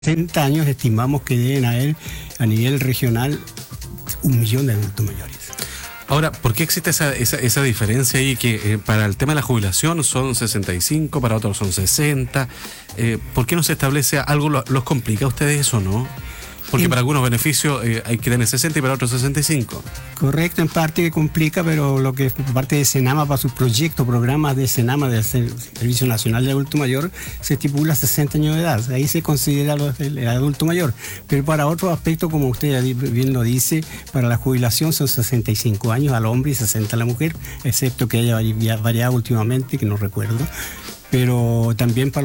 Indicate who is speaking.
Speaker 1: 60 años estimamos que deben haber a nivel regional 1 millón de adultos mayores.
Speaker 2: Ahora, ¿por qué existe esa diferencia ahí que para el tema de la jubilación son 65, para otros son 60? ¿Por qué no se establece algo? ¿Los complica a ustedes eso, no? Porque para algunos beneficios hay que tener 60 y para otros 65.
Speaker 1: Correcto, en parte que complica, pero lo que por parte de Senama para sus proyectos, programas de Senama, del Servicio Nacional de Adulto Mayor, se estipula 60 años de edad. Ahí se considera el adulto mayor. Pero para otros aspectos, como usted bien lo dice, para la jubilación son 65 años al hombre y 60 a la mujer, excepto que haya variado últimamente, que no recuerdo. Pero también para